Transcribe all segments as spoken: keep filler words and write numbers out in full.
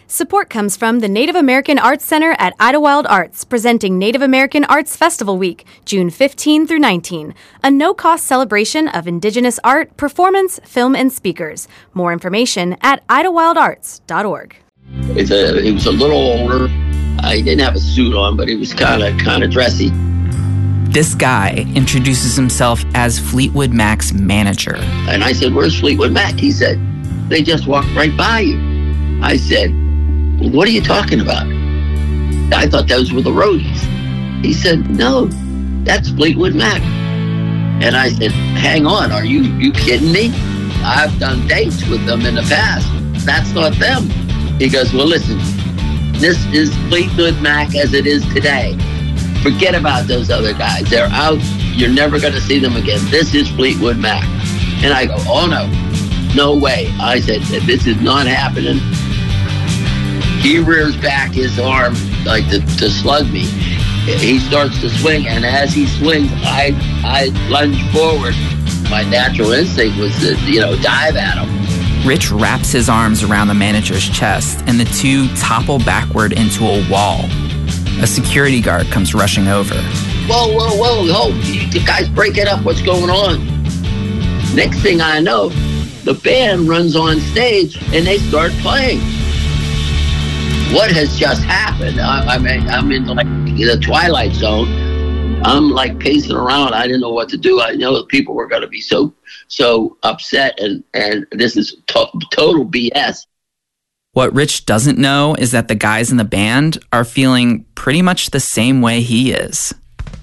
Support comes from the Native American Arts Center at Idlewild Arts, presenting Native American Arts Festival Week, June fifteenth through nineteenth, a no-cost celebration of Indigenous art, performance, film, and speakers. More information at idlewild arts dot org. It's a, he was a little older. Uh, he didn't have a suit on, but he was kind of kind of dressy. This guy introduces himself as Fleetwood Mac's manager. And I said, "Where's Fleetwood Mac?" He said, "They just walked right by you." I said, "What are you talking about?" I thought those were the roadies. He said, "No, that's Fleetwood Mac." And I said, "Hang on, are you you kidding me? I've done dates with them in the past. That's not them." He goes, "Well, listen, this is Fleetwood Mac as it is today. Forget about those other guys. They're out. You're never going to see them again. This is Fleetwood Mac." And I go, "Oh, no, no way." I said, "This is not happening." He rears back his arm like to, to slug me. He starts to swing, and as he swings, I I lunge forward. My natural instinct was to, you know, dive at him. Rich wraps his arms around the manager's chest, and the two topple backward into a wall. A security guard comes rushing over. Whoa, whoa, whoa, whoa. The guy's breaking up. What's going on? Next thing I know, the band runs on stage, and they start playing. What has just happened? I, I mean, I'm in like the twilight zone. I'm like pacing around. I didn't know what to do. I know that people were going to be so so upset, and, and this is to- total B S. What Rich doesn't know is that the guys in the band are feeling pretty much the same way he is.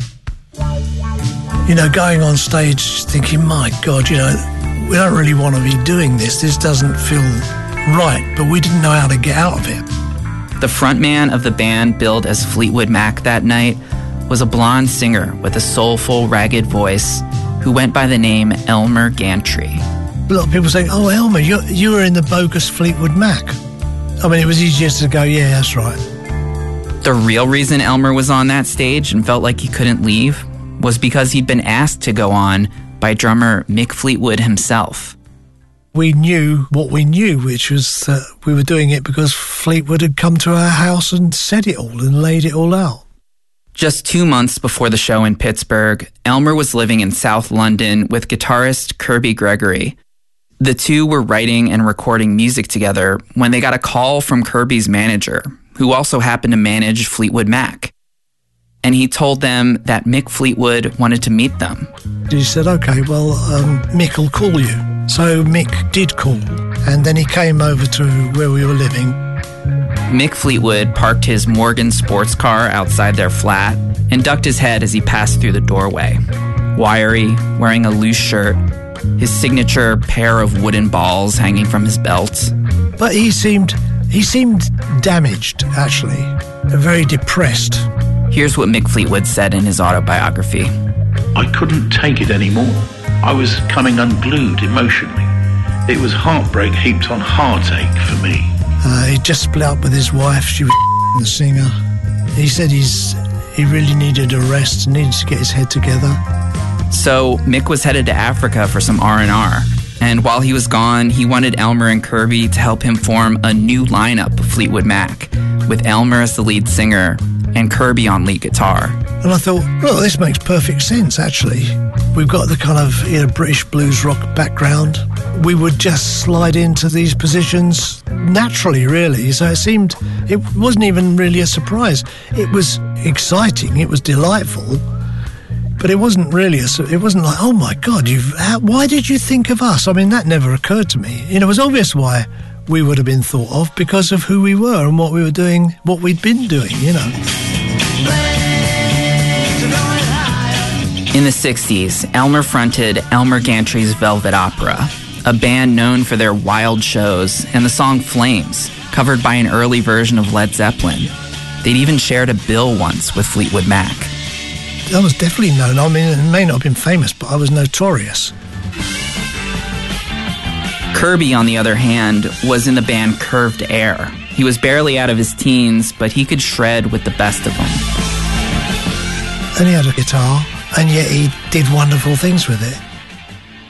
You know, going on stage thinking, my God, you know, we don't really want to be doing this. This doesn't feel right, but we didn't know how to get out of it. The frontman of the band billed as Fleetwood Mac that night was a blonde singer with a soulful, ragged voice who went by the name Elmer Gantry. A lot of people say, "Oh, Elmer, you you were in the bogus Fleetwood Mac." I mean, it was easier to go, "Yeah, that's right." The real reason Elmer was on that stage and felt like he couldn't leave was because he'd been asked to go on by drummer Mick Fleetwood himself. We knew what we knew, which was that we were doing it because Fleetwood had come to our house and said it all and laid it all out. Just two months before the show in Pittsburgh, Elmer was living in South London with guitarist Kirby Gregory. The two were writing and recording music together when they got a call from Kirby's manager, who also happened to manage Fleetwood Mac. And he told them that Mick Fleetwood wanted to meet them. He said, "Okay, well, um, Mick will call you." So Mick did call, and then he came over to where we were living. Mick Fleetwood parked his Morgan sports car outside their flat and ducked his head as he passed through the doorway. Wiry, wearing a loose shirt, his signature pair of wooden balls hanging from his belt. But he seemed he seemed damaged, actually, very depressed. Here's what Mick Fleetwood said in his autobiography. "I couldn't take it anymore. I was coming unglued emotionally. It was heartbreak heaped on heartache for me." Uh, he just split up with his wife. She was the singer. He said he's he really needed a rest, needed to get his head together. So Mick was headed to Africa for some R and R. And while he was gone, he wanted Elmer and Kirby to help him form a new lineup of Fleetwood Mac, with Elmer as the lead singer and Kirby on lead guitar. And I thought, well, this makes perfect sense, actually. We've got the kind of, you know, British blues rock background. We would just slide into these positions naturally, really. So it seemed, it wasn't even really a surprise. It was exciting, it was delightful, but it wasn't really, a, it wasn't like, oh my God, you've, how, why did you think of us? I mean, that never occurred to me. You know, it was obvious why we would have been thought of, because of who we were and what we were doing, what we'd been doing, you know. In the sixties, Elmer fronted Elmer Gantry's Velvet Opera, a band known for their wild shows and the song Flames, covered by an early version of Led Zeppelin. They'd even shared a bill once with Fleetwood Mac. I was definitely known. I mean, it may not have been famous, but I was notorious. Kirby, on the other hand, was in the band Curved Air. He was barely out of his teens, but he could shred with the best of them. And he had a guitar, and yet he did wonderful things with it.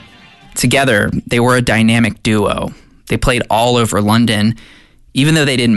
Together, they were a dynamic duo. They played all over London, even though they didn't